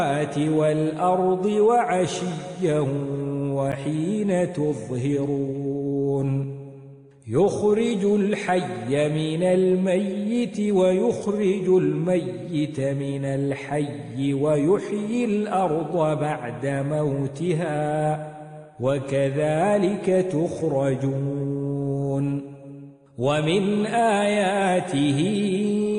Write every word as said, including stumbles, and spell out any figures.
والأرض وعشيا وحين تظهرون يخرج الحي من الميت ويخرج الميت من الحي ويحيي الأرض بعد موتها وكذلك تخرجون ومن آياته